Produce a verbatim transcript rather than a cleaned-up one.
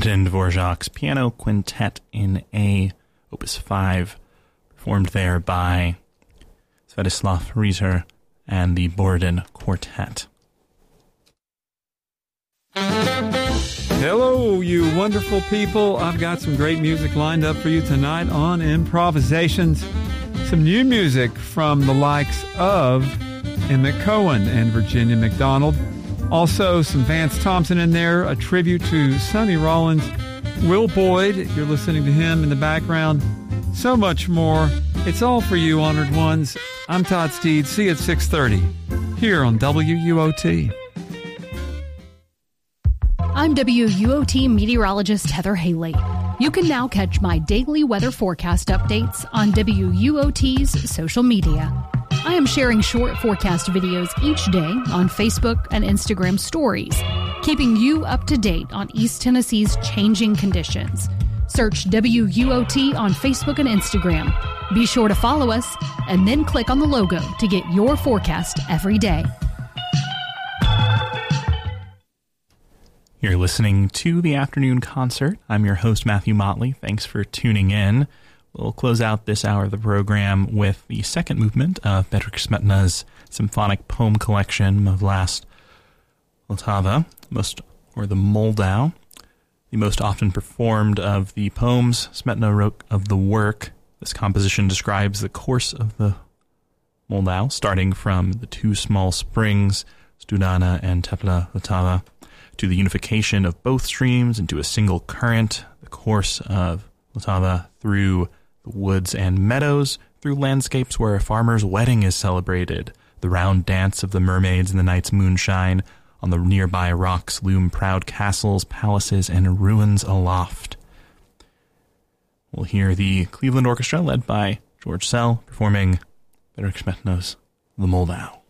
Anton Dvorak's Piano Quintet in A, Opus five, performed there by Svetoslav Ritter and the Borodin Quartet. Hello, you wonderful people. I've got some great music lined up for you tonight on Improvisations. Some new music from the likes of Emmett Cohen and Virginia McDonald. Also, some Vance Thompson in there, a tribute to Sonny Rollins. Will Boyd, you're listening to him in the background. So much more. It's all for you, honored ones. I'm Todd Steed. See you at six thirty here on W U O T. I'm W U O T meteorologist Heather Haley. You can now catch my daily weather forecast updates on W U O T's social media. I am sharing short forecast videos each day on Facebook and Instagram stories, keeping you up to date on East Tennessee's changing conditions. Search W U O T on Facebook and Instagram. Be sure to follow us and then click on the logo to get your forecast every day. You're listening to the Afternoon Concert. I'm your host, Matthew Motley. Thanks for tuning in. We'll close out this hour of the program with the second movement of Bedřich Smetana's symphonic poem collection, Mvlast Vltava, most, or the Moldau. The most often performed of the poems Smetana wrote of the work. This composition describes the course of the Moldau, starting from the two small springs, Studana and Tepla Vltava, to the unification of both streams into a single current, the course of Vltava through the woods and meadows, through landscapes where a farmer's wedding is celebrated, the round dance of the mermaids in the night's moonshine. On the nearby rocks loom proud castles, palaces, and ruins aloft. We'll hear the Cleveland Orchestra, led by George Sell, performing Bedřich Smetana's The Moldau.